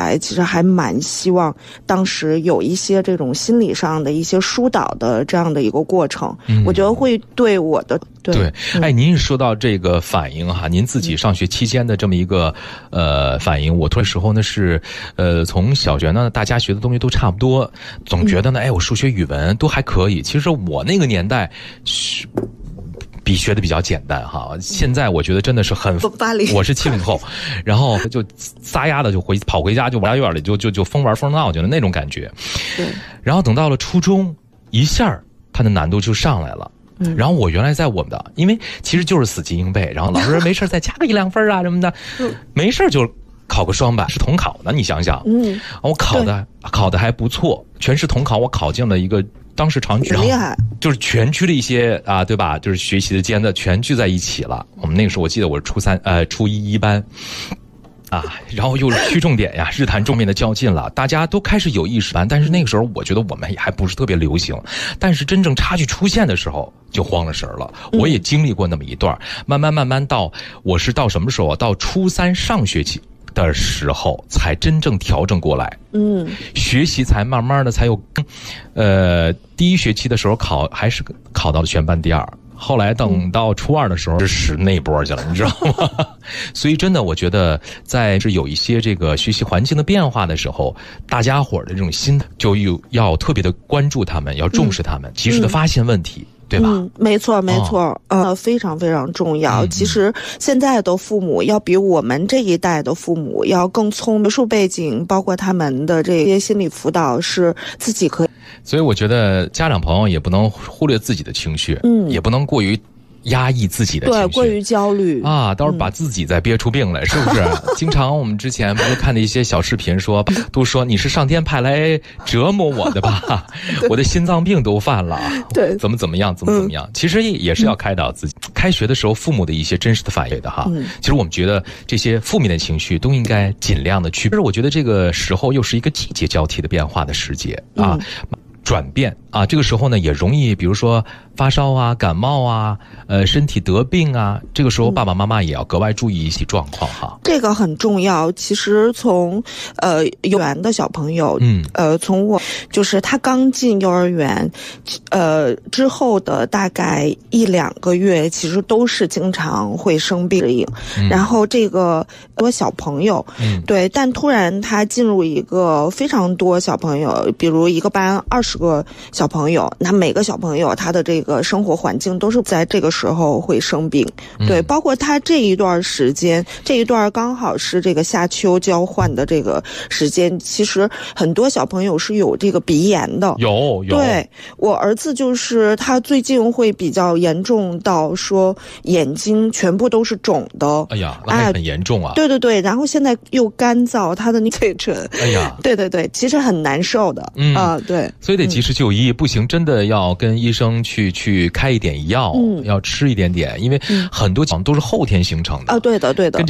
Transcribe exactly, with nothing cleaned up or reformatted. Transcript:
来，其实还蛮希望当时有一些这种心理上的一些疏导的这样的一个过程，嗯、我觉得会对我的对对，哎，您说到这个反应哈，您自己上学期间的这么一个呃反应，我突然时候呢是呃从小学呢大家学的东西都差不多，总觉得呢，哎，我数学语文都还可以。其实我那个年代是比学的比较简单哈，现在我觉得真的是很，我是七零后，然后就撒丫的就回跑回家就玩院里就就就疯玩疯闹就那种感觉， 对。 然后等到了初中，一下它的难度就上来了。嗯、然后我原来在我们的，因为其实就是死记硬背，然后老师没事再加个一两分啊什么的，没事就考个双百，是统考的，你想想，嗯，我考的考的还不错，全市统考我考进了一个当时常聚， 很厉害， 就是全区的一些啊，对吧？就是学习的间的全聚在一起了。我们那个时候我记得我是初三呃初一一班。啊，然后又是区重点呀，日谈重面的较劲了，大家都开始有意识班，但是那个时候我觉得我们也还不是特别流行，但是真正差距出现的时候就慌了神了。我也经历过那么一段，慢慢慢慢到我是到什么时候？到初三上学期的时候才真正调整过来，嗯，学习才慢慢的才有，呃，第一学期的时候考还是考到了全班第二。后来等到初二的时候，是使那波去了，你知道吗？所以真的，我觉得在是有一些这个学习环境的变化的时候，大家伙的这种心就有要特别的关注他们，要重视他们，及时的发现问题。嗯对吧？ 嗯，没错，没错，哦、呃，非常非常重要。嗯、其实现在的父母要比我们这一代的父母要更聪明，学术背景，包括他们的这些心理辅导是自己可以。 所以我觉得家长朋友也不能忽略自己的情绪，嗯，也不能过于压抑自己的情绪， 对，过于焦虑啊，到时候把自己再憋出病来，嗯、是不是？经常我们之前不是看的一些小视频说，都说你是上天派来折磨我的吧？我的心脏病都犯了， 对， 怎么怎么样，怎么怎么样？嗯、其实也是要开导自己。嗯、开学的时候，父母的一些真实的反应的哈。嗯、其实我们觉得这些负面的情绪都应该尽量的去。但是我觉得这个时候又是一个季节交替的变化的时节啊。嗯转变啊，这个时候呢也容易，比如说发烧啊、感冒啊、呃身体得病啊，这个时候爸爸妈妈也要格外注意一些状况哈。 这个很重要。其实从呃幼儿园的小朋友，嗯，呃，从我就是他刚进幼儿园，呃之后的大概一两个月，其实都是经常会生病。嗯、然后这个多小朋友，嗯，对，但突然他进入一个非常多小朋友，比如一个班二十个小朋友，那每个小朋友他的这个生活环境都是在这个时候会生病，嗯、对，包括他这一段时间，这一段刚好是这个夏秋交换的这个时间，其实很多小朋友是有这个鼻炎的， 有有， 对，我儿子就是他最近会比较严重到说眼睛全部都是肿的， 哎呀，那还很严重啊， 哎，对对对，然后现在又干燥，他的那嘴唇， 哎呀， 对对对，其实很难受的，嗯啊、呃，对， 所以得及时就医，嗯、不行真的要跟医生去去开一点药，嗯、要吃一点点，因为很多都是后天形成的啊，对的对的。